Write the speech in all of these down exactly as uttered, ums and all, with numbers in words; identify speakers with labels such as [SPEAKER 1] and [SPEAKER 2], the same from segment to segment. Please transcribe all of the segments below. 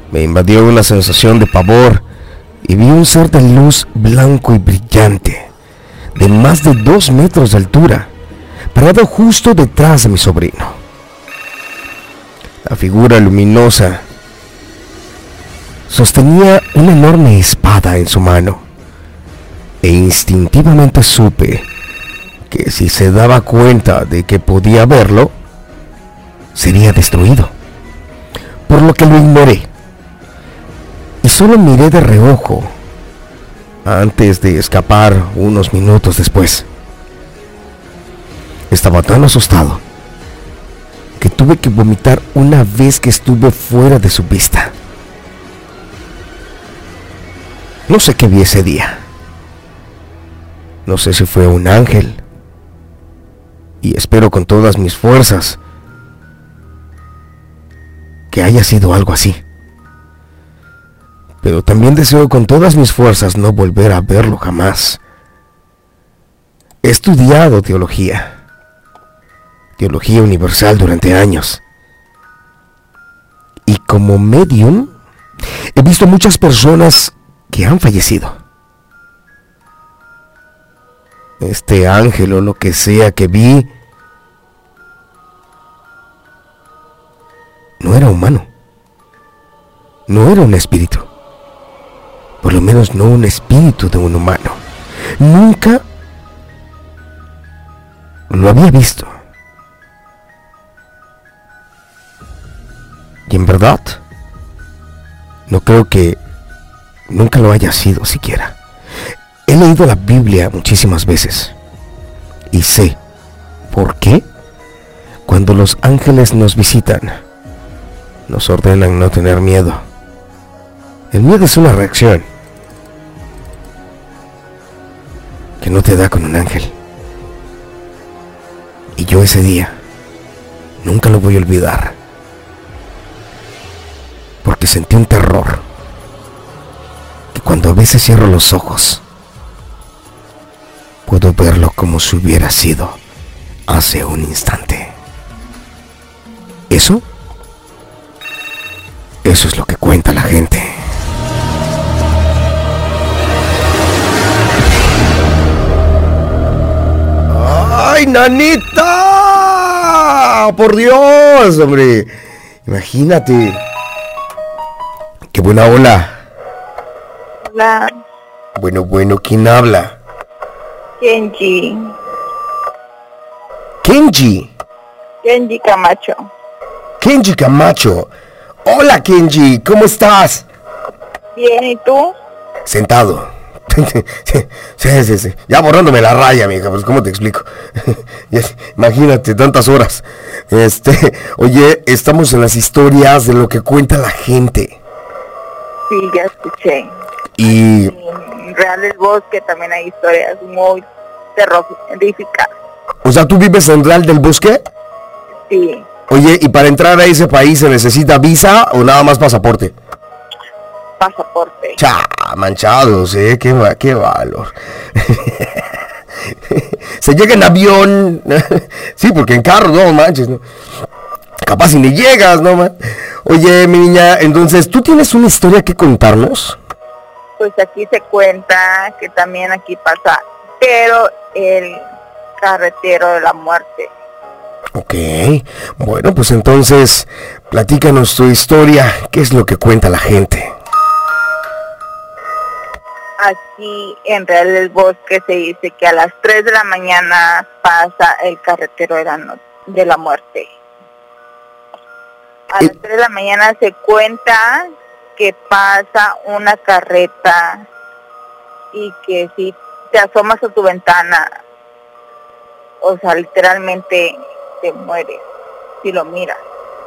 [SPEAKER 1] Me invadió una sensación de pavor y vi un ser de luz blanco y brillante, de más de dos metros de altura, parado justo detrás de mi sobrino. La figura luminosa sostenía una enorme espada en su mano, e instintivamente supe que si se daba cuenta de que podía verlo, sería destruido, por lo que lo ignoré y solo miré de reojo antes de escapar unos minutos después. Estaba tan asustado que tuve que vomitar una vez que estuve fuera de su vista. No sé qué vi ese día. No sé si fue un ángel, y espero con todas mis fuerzas que haya sido algo así. Pero también deseo con todas mis fuerzas no volver a verlo jamás. He estudiado teología, teología universal durante años. Y como medium, he visto muchas personas que han fallecido. Este ángel o lo que sea que vi no era humano. No era un espíritu. Por lo menos no un espíritu de un humano. Nunca lo había visto. Y en verdad, no creo que nunca lo haya sido siquiera. He leído la Biblia muchísimas veces y sé por qué cuando los ángeles nos visitan, nos ordenan no tener miedo. El miedo es una reacción que no te da con un ángel. Y yo ese día nunca lo voy a olvidar, porque sentí un terror que cuando a veces cierro los ojos puedo verlo como si hubiera sido hace un instante. Eso, eso es lo que cuenta la gente. ¡Ay, nanita! ¡Por Dios, hombre! Imagínate. ¡Qué buena ola!
[SPEAKER 2] Hola.
[SPEAKER 1] Bueno, bueno, ¿quién habla?
[SPEAKER 2] Kenji.
[SPEAKER 1] Kenji.
[SPEAKER 2] Kenji Camacho.
[SPEAKER 1] Kenji Camacho. Hola, Kenji, ¿cómo estás?
[SPEAKER 2] Bien, ¿y tú?
[SPEAKER 1] Sentado. Sí, sí, sí. Ya borrándome la raya, mija, pues ¿cómo te explico? Imagínate, tantas horas. Este, oye, estamos en las historias de lo que cuenta la gente.
[SPEAKER 2] Sí, ya escuché.
[SPEAKER 1] Y
[SPEAKER 2] En Real del Bosque también hay historias muy terroríficas.
[SPEAKER 1] O sea, ¿tú vives en Real del Bosque?
[SPEAKER 2] Sí.
[SPEAKER 1] Oye, ¿y para entrar a ese país se necesita visa o nada más pasaporte?
[SPEAKER 2] Pasaporte.
[SPEAKER 1] Cha, manchados, eh, qué, qué valor. Se llega en avión. Sí, porque en carro, no manches, ¿no? Capaz si ni llegas, no man. Oye, mi niña, entonces, ¿tú tienes una historia que contarnos?
[SPEAKER 2] Pues aquí se cuenta que también aquí pasa, pero el carretero de la muerte.
[SPEAKER 1] Ok, bueno, pues entonces, platícanos tu historia, ¿qué es lo que cuenta la gente?
[SPEAKER 2] Aquí en Real del Bosque se dice que a las tres de la mañana pasa el carretero de la, no- de la muerte. A
[SPEAKER 1] Eh.
[SPEAKER 2] las tres de la mañana se cuenta que pasa una carreta y que si te asomas a tu ventana, o sea, literalmente te mueres si lo miras.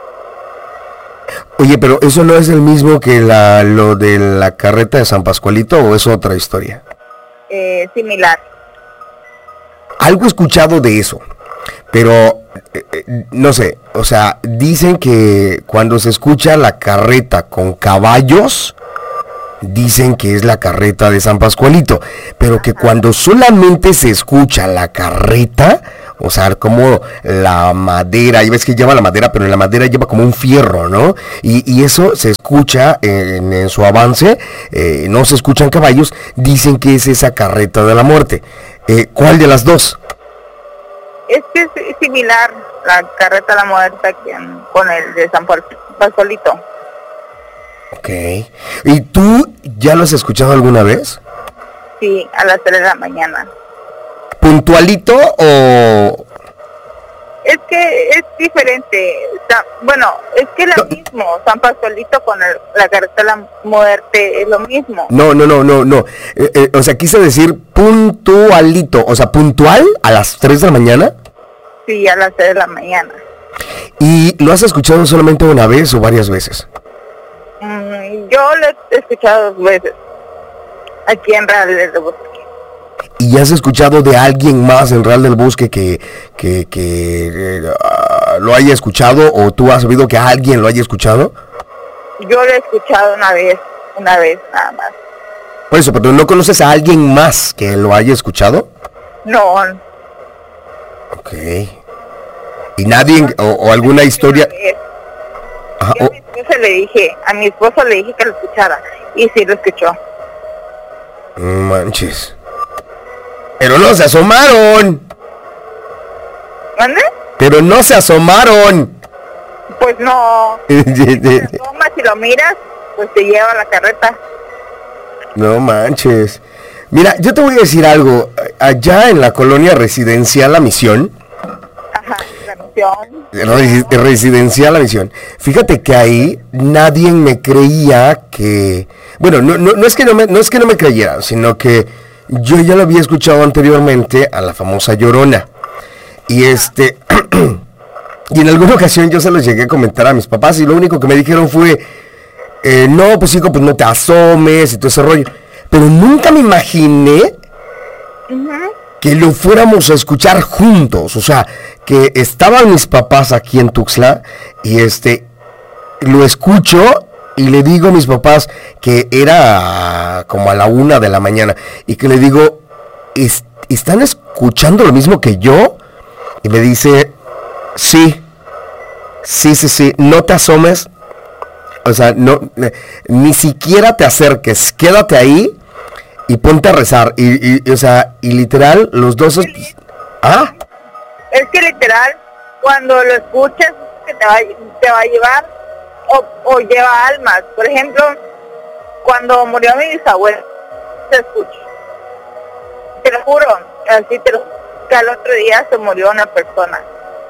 [SPEAKER 1] Oye, pero ¿eso no es el mismo que la, lo de la carreta de San Pascualito o es otra historia?
[SPEAKER 2] Eh, similar.
[SPEAKER 1] Algo he escuchado de eso, pero eh, eh, no sé, o sea, dicen que cuando se escucha la carreta con caballos, dicen que es la carreta de San Pascualito, pero que cuando solamente se escucha la carreta, O sea, como la madera, y ves que lleva la madera, pero en la madera lleva como un fierro, ¿no? Y, y eso se escucha en, en su avance, eh, no se escuchan caballos, dicen que es esa carreta de la muerte. Eh, ¿Cuál de las dos?
[SPEAKER 2] Es que es similar la carreta de la muerte aquí en, con el de San Pascualito.
[SPEAKER 1] Ok. ¿Y tú ya lo has escuchado alguna vez?
[SPEAKER 2] Sí, a las tres de la mañana.
[SPEAKER 1] ¿Puntualito o...?
[SPEAKER 2] Es que es diferente. Sa- bueno, es que es lo
[SPEAKER 1] No.
[SPEAKER 2] mismo. San Pascualito con el- la carreta de la muerte es lo mismo.
[SPEAKER 1] No, no, no, no, no. Eh, eh, o sea, quise decir puntualito. O sea, puntual a las tres de la mañana.
[SPEAKER 2] Sí, a las tres de la mañana.
[SPEAKER 1] ¿Y lo has escuchado solamente una vez o varias veces?
[SPEAKER 2] Mm, yo lo he escuchado dos veces. Aquí en Real del Bosque.
[SPEAKER 1] ¿Y has escuchado de alguien más en Real del Bosque que, que, que eh, ah, lo haya escuchado, o tú has sabido que alguien lo haya escuchado?
[SPEAKER 2] Yo lo he escuchado una vez, una vez nada más.
[SPEAKER 1] Por eso, pero ¿no conoces a alguien más que lo haya escuchado?
[SPEAKER 2] No,
[SPEAKER 1] Ok. ¿Y nadie, o, o alguna historia?
[SPEAKER 2] una vez.
[SPEAKER 1] Ajá,
[SPEAKER 2] Yo a
[SPEAKER 1] o-
[SPEAKER 2] mi esposa le dije, a mi esposo le dije que lo escuchara. Y sí lo escuchó.
[SPEAKER 1] no manches. Pero no se asomaron.
[SPEAKER 2] ¿Dónde?
[SPEAKER 1] Pero no se asomaron.
[SPEAKER 2] Pues no. Si te asomas y lo miras, pues te lleva la carreta.
[SPEAKER 1] No manches. Mira, yo te voy a decir algo. Allá en la colonia residencial La Misión,
[SPEAKER 2] Ajá, la misión.
[SPEAKER 1] resi- residencial La Misión, fíjate que ahí nadie me creía que... Bueno, no, no, no es que no me, no es que no me creyeran, sino que yo ya lo había escuchado anteriormente a la famosa Llorona. Y este... y en alguna ocasión yo se los llegué a comentar a mis papás y lo único que me dijeron fue... Eh, no, pues hijo, pues no te asomes y todo ese rollo. Pero nunca me imaginé
[SPEAKER 2] Ujú.
[SPEAKER 1] que lo fuéramos a escuchar juntos. O sea, que estaban mis papás aquí en Tuxtla y este, lo escucho y le digo a mis papás que era como a la una de la mañana y que le digo, "¿Es- ¿están escuchando lo mismo que yo?" Y me dice, sí, sí, sí, sí, no te asomes. O sea, no, eh, ni siquiera te acerques, quédate ahí y ponte a rezar. Y, y, o sea, y literal, los dos... es- ¿Ah?
[SPEAKER 2] Es que literal, cuando lo escuchas, que te va, te va a llevar o, o lleva almas. Por ejemplo, cuando murió mi bisabuela, se escucha. Te lo juro, así te lo que al otro día se murió una persona.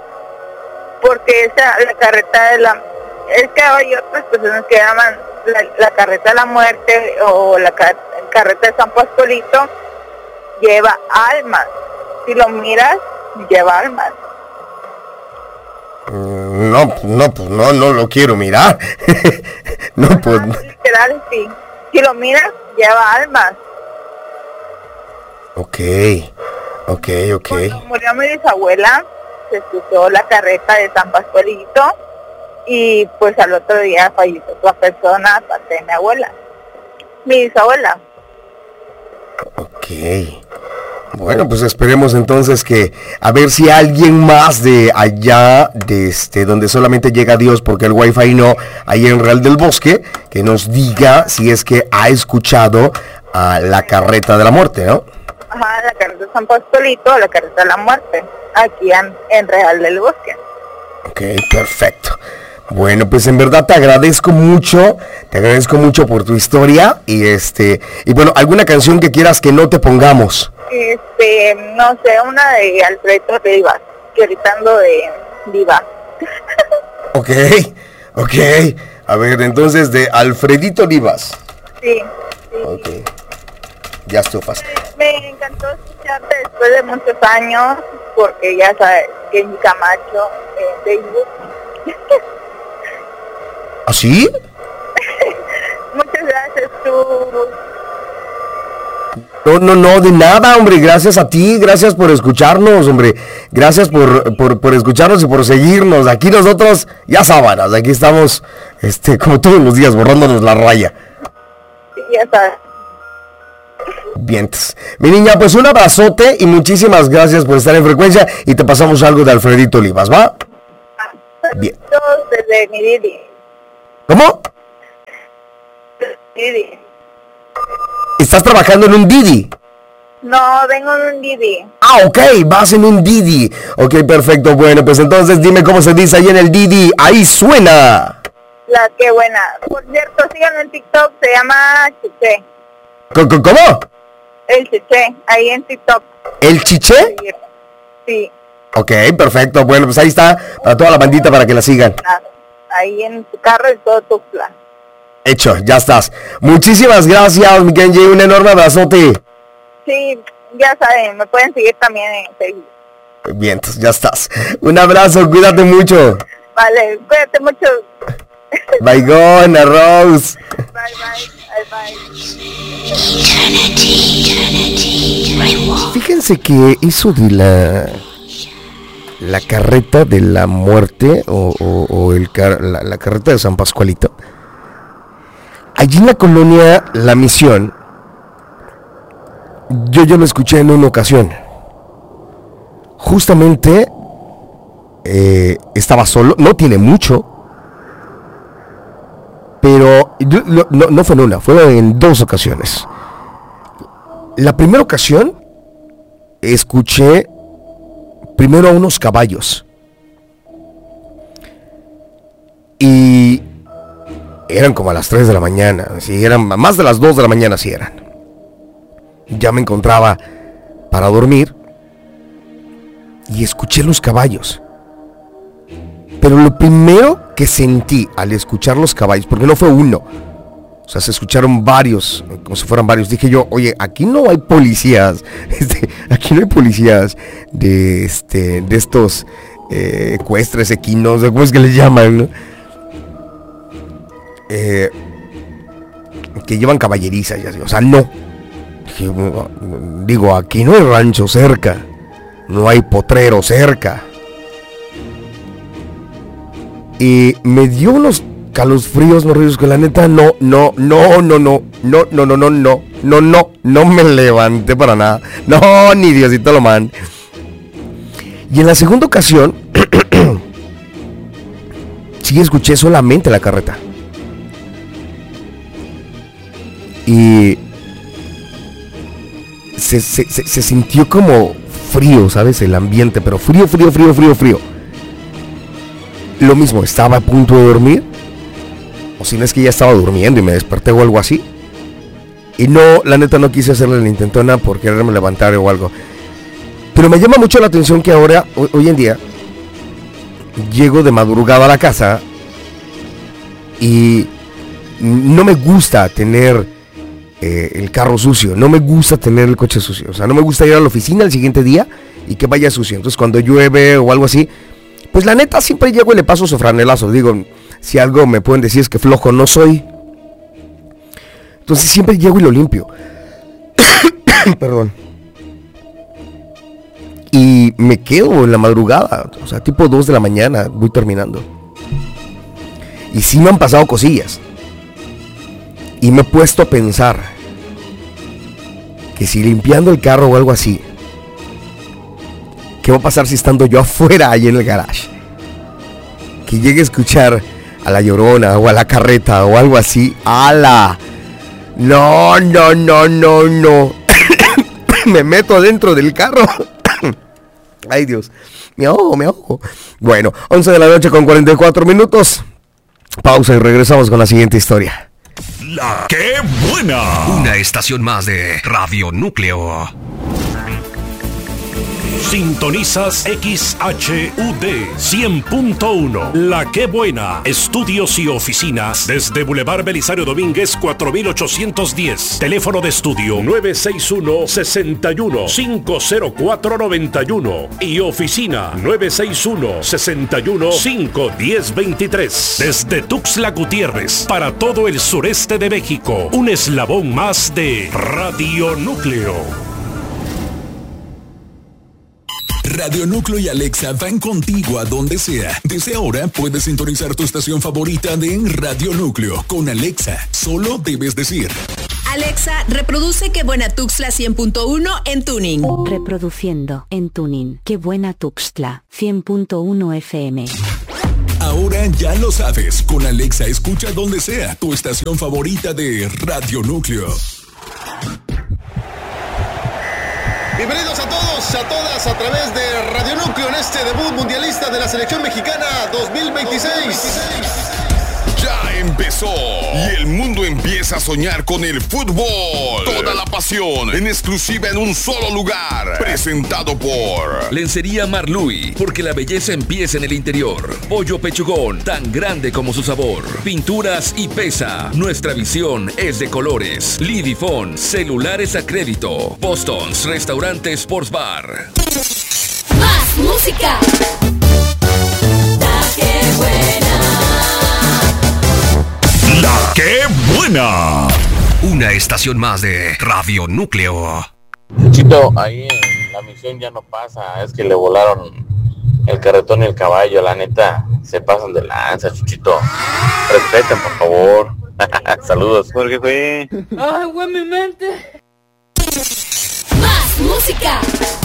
[SPEAKER 2] Porque esa, la carreta de la... Es que hay otras personas que llaman la, la carreta de la muerte o la car- carreta de San Pascualito, lleva almas. Si lo miras, lleva almas.
[SPEAKER 1] Mm, No, no, pues no, no lo quiero mirar. No, pues...
[SPEAKER 2] Ah, literal, sí. Si lo miras, lleva almas.
[SPEAKER 1] Ok, ok, ok.
[SPEAKER 2] Cuando murió mi bisabuela, se escuchó la carreta de San Pascualito y pues al otro día falleció otra persona, aparte de mi abuela. Mi bisabuela.
[SPEAKER 1] Ok. Bueno, pues esperemos entonces que a ver si alguien más de allá, de este, donde solamente llega Dios porque el wifi no, ahí en Real del Bosque, que nos diga si es que ha escuchado a la carreta de la muerte, ¿no?
[SPEAKER 2] Ajá, la carreta de San Pascualito, la carreta de la muerte, aquí en, en Real del Bosque.
[SPEAKER 1] Ok, perfecto. Bueno, pues en verdad te agradezco mucho, te agradezco mucho por tu historia y este, y bueno, alguna canción que quieras que no te pongamos.
[SPEAKER 2] Este, no sé, una de Alfredo Rivas, gritando de diva.
[SPEAKER 1] Ok, ok. A ver, entonces de Alfredito Olivas.
[SPEAKER 2] Sí, sí.
[SPEAKER 1] Ok. Ya estufas.
[SPEAKER 2] Me encantó escucharte después de muchos años, porque ya sabes, Kenny Camacho, en Facebook.
[SPEAKER 1] ¿Así?
[SPEAKER 2] Muchas gracias, tú.
[SPEAKER 1] No, no, no, de nada, hombre. Gracias a ti, gracias por escucharnos, hombre. Gracias por, por, por escucharnos y por seguirnos. Aquí nosotros, ya sábanas, aquí estamos, este, como todos los días, borrándonos la raya.
[SPEAKER 2] Sí, ya sabes.
[SPEAKER 1] Bien, mi niña, pues un abrazote y muchísimas gracias por estar en frecuencia y te pasamos algo de Alfredito Olivas, ¿va? Bien.
[SPEAKER 2] Desde mi Didi.
[SPEAKER 1] ¿Cómo?
[SPEAKER 2] Didi.
[SPEAKER 1] ¿Estás trabajando en un Didi?
[SPEAKER 2] No, vengo en un Didi.
[SPEAKER 1] Ah, ok, vas en un Didi. Ok, perfecto, bueno, pues entonces dime cómo se dice ahí en el Didi. Ahí suena.
[SPEAKER 2] La que buena. Por cierto, síganme en TikTok, se llama Chiché.
[SPEAKER 1] ¿Cómo?
[SPEAKER 2] El Chiché, ahí en TikTok.
[SPEAKER 1] ¿El Chiché?
[SPEAKER 2] Sí.
[SPEAKER 1] Ok, perfecto, bueno, pues ahí está, para toda la bandita para que la sigan.
[SPEAKER 2] Ahí en tu carro y todo tu plan.
[SPEAKER 1] Hecho, ya estás. Muchísimas gracias, mi Kenji, un enorme abrazote.
[SPEAKER 2] Sí, ya saben, me pueden seguir también en Facebook.
[SPEAKER 1] Bien, entonces ya estás. Un abrazo, cuídate mucho.
[SPEAKER 2] Vale, cuídate mucho.
[SPEAKER 1] Bye, gonna, Rose.
[SPEAKER 2] Bye, bye, bye,
[SPEAKER 1] bye. Fíjense que eso de la la carreta de la muerte o, o, o el car, la, la carreta de San Pascualito, allí en la colonia La Misión, yo ya lo escuché en una ocasión. Justamente eh, estaba solo, no tiene mucho, pero no, no, no fue en una, fue en dos ocasiones. La primera ocasión escuché primero a unos caballos y eran como a las tres de la mañana, sí, eran más de las dos de la mañana, sí eran. Ya me encontraba para dormir y escuché los caballos. Pero lo primero que sentí al escuchar los caballos, porque no fue uno, o sea, se escucharon varios, como si fueran varios, dije yo, oye, aquí no hay policías, este, aquí no hay policías de este, de estos eh, ecuestres, equinos, ¿cómo es que les llaman, no? Eh, que llevan caballerizas, ya sé, o sea, no. Dije, digo, aquí no hay rancho cerca, no hay potrero cerca. Y me dio unos calosfríos, no ríos, que la neta no, no, no, no, no, no, no, no, no, no, no, no, no me levanté para nada. No, ni Diosito lo mande. Y en la segunda ocasión, sí escuché solamente la carreta. Y se, se, se, se sintió como frío, ¿sabes? El ambiente, pero frío, frío, frío, frío, frío. Lo mismo, estaba a punto de dormir, o si no es que ya estaba durmiendo y me desperté o algo así. Y no, la neta no quise hacerle la intentona por quererme levantar o algo. Pero me llama mucho la atención que ahora, hoy, hoy en día, llego de madrugada a la casa y no me gusta tener eh, el carro sucio, no me gusta tener el coche sucio. O sea, no me gusta ir a la oficina el siguiente día y que vaya sucio. Entonces cuando llueve o algo así, pues la neta siempre llego y le paso su franelazo. Digo, si algo me pueden decir es que flojo no soy. Entonces siempre llego y lo limpio. Perdón. Y me quedo en la madrugada, o sea, tipo dos de la mañana, voy terminando. Y sí me han pasado cosillas. Y me he puesto a pensar que si limpiando el carro o algo así, ¿qué va a pasar si estando yo afuera ahí en el garage? Que llegue a escuchar a la Llorona o a la carreta o algo así. ¡Hala! No, no, no, no, no. Me meto dentro del carro. Ay, Dios. Me ahogo, me ahogo. Bueno, once de la noche con cuarenta y cuatro minutos. Pausa y regresamos con la siguiente historia.
[SPEAKER 3] La ¡Qué buena! Una estación más de Radio Núcleo. Sintonizas X H U D cien punto uno. La Qué Buena. Estudios y oficinas desde Boulevard Belisario Domínguez cuatro mil ochocientos diez. Teléfono de estudio nueve seis uno, seis uno, cinco cero cuatro, nueve uno. Y oficina nueve seis uno, seis uno, cinco uno cero, dos tres. Desde Tuxtla Gutiérrez para todo el sureste de México. Un eslabón más de Radio Núcleo.
[SPEAKER 4] Radio Núcleo y Alexa van contigo a donde sea. Desde ahora puedes sintonizar tu estación favorita de Radio Núcleo con Alexa. Solo debes decir:
[SPEAKER 5] Alexa, reproduce Qué Buena Tuxtla cien punto uno en Tuning.
[SPEAKER 6] Reproduciendo en Tuning. Qué Buena Tuxtla cien punto uno F M.
[SPEAKER 4] Ahora ya lo sabes, con Alexa escucha donde sea tu estación favorita de Radio Núcleo.
[SPEAKER 7] Bienvenidos a todos, a todas, a través de Radio Núcleo en este debut mundialista de la selección mexicana dos mil veintiséis.
[SPEAKER 8] Ya empezó y el mundo empieza a soñar con el fútbol. Toda la pasión en exclusiva en un solo lugar. Presentado por
[SPEAKER 9] Lencería Marluy, porque la belleza empieza en el interior. Pollo Pechugón, tan grande como su sabor. Pinturas y Pesa, nuestra visión es de colores. Lidifón, celulares a crédito. Boston's Restaurante Sports Bar.
[SPEAKER 5] Más música. La que buena.
[SPEAKER 3] La que buena.
[SPEAKER 10] Una estación más de Radio Núcleo.
[SPEAKER 11] Chuchito, ahí en la misión ya no pasa, es que le volaron el carretón y el caballo, la neta, se pasan de lanza, Chuchito. Respeten, por favor. Saludos.
[SPEAKER 12] Porque fue.
[SPEAKER 5] ¡Ay, güey, mi mente! Más música.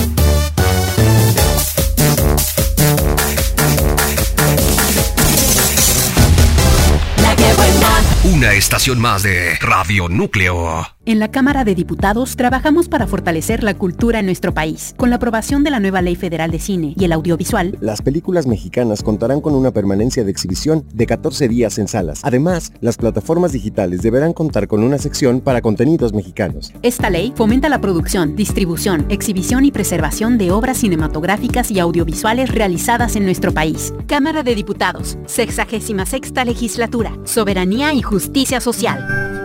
[SPEAKER 5] La que buena.
[SPEAKER 10] Una estación más de Radio Núcleo.
[SPEAKER 13] En la Cámara de Diputados trabajamos para fortalecer la cultura en nuestro país. Con la aprobación de la nueva Ley Federal de Cine y el Audiovisual,
[SPEAKER 14] las películas mexicanas contarán con una permanencia de exhibición de catorce días en salas. Además, las plataformas digitales deberán contar con una sección para contenidos mexicanos.
[SPEAKER 13] Esta ley fomenta la producción, distribución, exhibición y preservación de obras cinematográficas y audiovisuales realizadas en nuestro país. Cámara de Diputados, sexagésima sexta Legislatura, Soberanía y Justicia Social.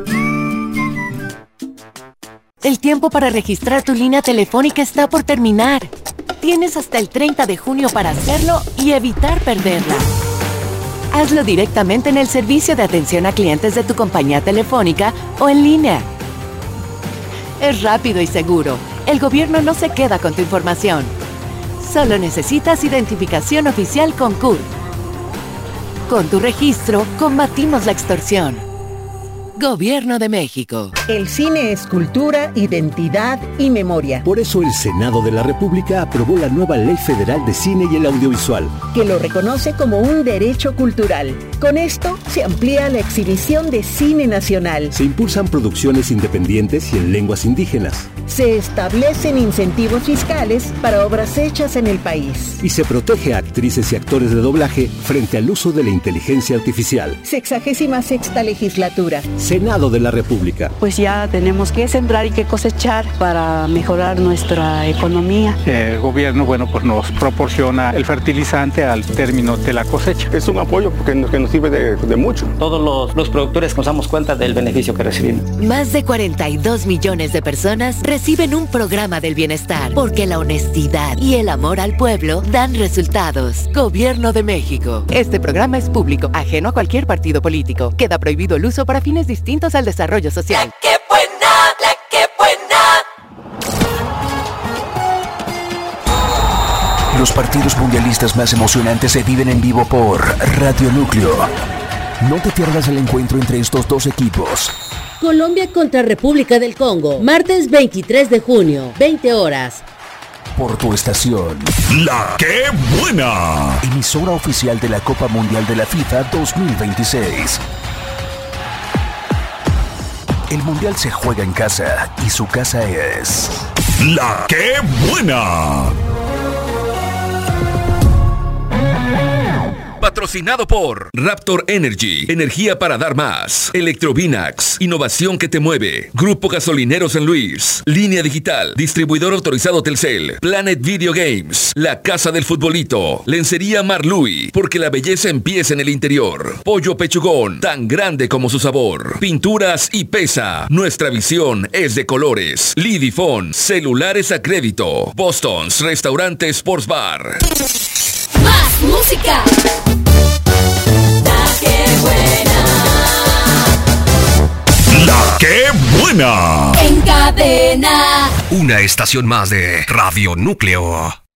[SPEAKER 15] El tiempo para registrar tu línea telefónica está por terminar. Tienes hasta el treinta de junio para hacerlo y evitar perderla. Hazlo directamente en el servicio de atención a clientes de tu compañía telefónica o en línea. Es rápido y seguro. El gobierno no se queda con tu información. Solo necesitas identificación oficial con C U R. Con tu registro, combatimos la extorsión. Gobierno de México.
[SPEAKER 16] El cine es cultura, identidad y memoria.
[SPEAKER 17] Por eso el Senado de la República aprobó la nueva Ley Federal de Cine y el Audiovisual,
[SPEAKER 16] que lo reconoce como un derecho cultural. Con esto se amplía la exhibición de cine nacional.
[SPEAKER 17] Se impulsan producciones independientes y en lenguas indígenas.
[SPEAKER 16] Se establecen incentivos fiscales para obras hechas en el país.
[SPEAKER 17] Y se protege a actrices y actores de doblaje frente al uso de la inteligencia artificial.
[SPEAKER 16] Sexagésima sexta Legislatura.
[SPEAKER 17] Senado de la República.
[SPEAKER 18] Pues ya tenemos que sembrar y que cosechar para mejorar nuestra economía.
[SPEAKER 19] El gobierno, bueno, pues nos proporciona el fertilizante al término de la cosecha.
[SPEAKER 20] Es un apoyo porque nos, que nos sirve de, de mucho.
[SPEAKER 21] Todos los, los productores nos damos cuenta del beneficio que recibimos.
[SPEAKER 15] Más de cuarenta y dos millones de personas reciben un programa del bienestar porque la honestidad y el amor al pueblo dan resultados. Gobierno de México. Este programa es público, ajeno a cualquier partido político. Queda prohibido el uso para fines distintos al desarrollo social.
[SPEAKER 5] La que buena, la que buena.
[SPEAKER 10] Los partidos mundialistas más emocionantes se viven en vivo por Radio Núcleo. No te pierdas el encuentro entre estos dos equipos.
[SPEAKER 22] Colombia contra República del Congo, martes veintitrés de junio, veinte horas.
[SPEAKER 10] Por tu estación.
[SPEAKER 3] La que buena.
[SPEAKER 10] Emisora oficial de la Copa Mundial de la FIFA dos mil veintiséis. El mundial se juega en casa y su casa es...
[SPEAKER 3] La que buena.
[SPEAKER 9] Patrocinado por Raptor Energy, energía para dar más. Electrovinax, innovación que te mueve. Grupo Gasolinero San Luis. Línea Digital, distribuidor autorizado Telcel. Planet Video Games, la casa del futbolito. Lencería Marluy, porque la belleza empieza en el interior. Pollo Pechugón, tan grande como su sabor. Pinturas y Pesa, nuestra visión es de colores. Lidifón, celulares a crédito. Boston's Restaurante Sports Bar.
[SPEAKER 5] Más música. La que buena.
[SPEAKER 3] La que buena.
[SPEAKER 5] En cadena.
[SPEAKER 10] Una estación más de Radio Núcleo.